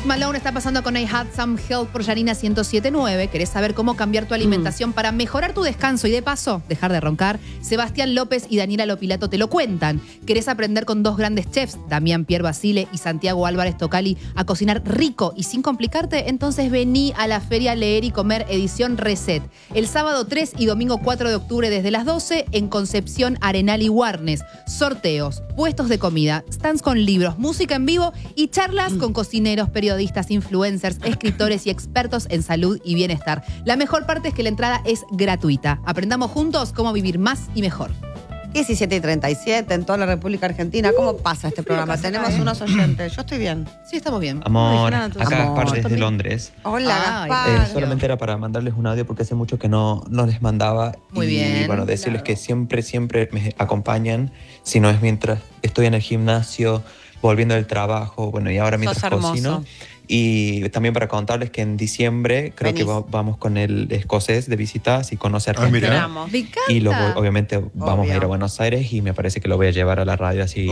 Malone está pasando con I Had Some Help por Yanina 107.9. ¿Querés saber cómo cambiar tu alimentación para mejorar tu descanso y de paso dejar de roncar? Sebastián López y Daniela Lopilato te lo cuentan. ¿Querés aprender con dos grandes chefs, Damián Pierre Basile y Santiago Álvarez Tocali, a cocinar rico y sin complicarte? Entonces vení a la Feria Leer y Comer edición Reset. El sábado 3 y domingo 4 de octubre desde las 12 en Concepción, Arenal y Warnes. Sorteos, puestos de comida, stands con libros, música en vivo y charlas con cocineros, periodistas, influencers, escritores y expertos en salud y bienestar. La mejor parte es que la entrada es gratuita. Aprendamos juntos cómo vivir más y mejor. 17:37 en toda la República Argentina. ¿Cómo pasa este programa? Tenemos unos oyentes. Yo estoy bien. Sí, estamos bien. Amor, acá Gaspar desde Londres. Hola, Ay, Gaspar. Solamente era para mandarles un audio porque hace mucho que no les mandaba. Muy y bien. bueno, decirles que siempre me acompañan. Si no es mientras estoy en el gimnasio, volviendo del trabajo, bueno, y ahora mientras cocino. Y también para contarles que en diciembre creo que vamos con el escocés de visita, si conoce Argentina. Me encanta. Y obviamente vamos a ir a Buenos Aires y me parece que lo voy a llevar a la radio así.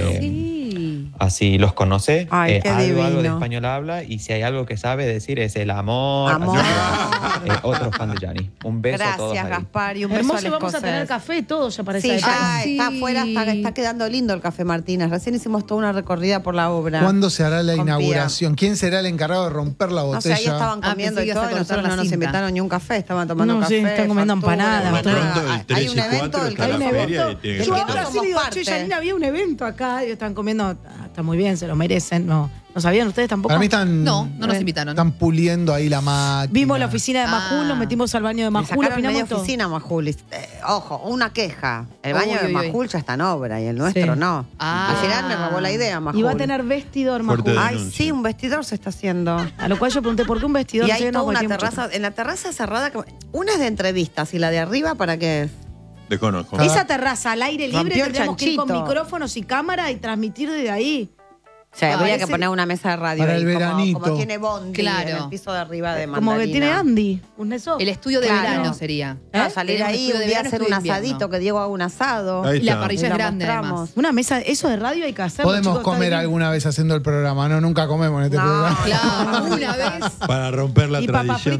Así los conoce. Ay, qué algo de divino. español habla y si hay algo que sabe decir es el amor. Amor. Así que, otro fan de Gianni. Un beso a todos. Gracias, ahí. Gaspar, y un beso Hermoso, al y vamos a escocés. tener café y todo ya para Sí, esa época. ya está afuera, está quedando lindo el Café Martínez. Recién hicimos toda una recorrida por la obra. ¿Cuándo se hará la Con inauguración? ¿Quién será el encargado de romper la No sé, botella? ahí estaban comiendo pensé y que ibas todo, a y cortar nosotros la no nos cinta. invitaron ni un café, estaban tomando No, café. sí, están comiendo facturas, empanadas, todo. Hay un evento del que Hay no un somos evento. parte. Yo que ahora no sí somos digo, parte. che, Yanina, había un evento acá y están comiendo. Está muy bien, se lo merecen. ¿No sabían ustedes tampoco? Para mí están, No nos invitaron. están puliendo ahí la máquina. Vimos la oficina de Majul, nos metimos al baño de Le Majul, sacaron media opinamos todo. oficina, Majul. Ojo, una queja. El baño Uy, de uy, Majul ya está en obra y el nuestro Sí. no. Ah. Al final me robó la idea, Majul. Y va a tener vestidor, Fuerte Majul. Ay, sí, un vestidor se está haciendo. A lo cual yo pregunté, ¿por qué un vestidor? Y hay lleno? toda una Porque hay mucho- terraza, en la terraza cerrada, una es de entrevistas y la de arriba, ¿para qué es? Desconozco. Esa terraza al aire libre Rompió el tendríamos que ir con chanchito. micrófonos y cámara y transmitir desde ahí. O sea, habría que ese- poner una mesa de radio Para ahí, el veranito. como tiene Bondi Claro. en el piso de arriba de Como que Mandarina. tiene Andy. ¿Un eso? El estudio de Claro. verano sería. No, salir Tenemos ahí estudio un de día a verano, hacer un estudio de invierno. asadito, que Diego haga un asado. Ahí Y la está. parrilla Y es la grande, mostramos. además. Una mesa, eso de radio hay que hacerlo. Podemos chicos, está comer bien. alguna vez haciendo el programa, ¿no? Nunca comemos en este No. programa. Claro, una vez. Para romper la Y papas tradición.